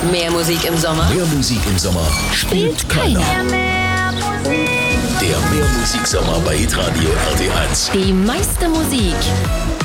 Mehr Musik im Sommer. Mehr Musik im Sommer Spielt keiner. Der Mehrmusiksommer bei Hitradio RT1. Die meiste Musik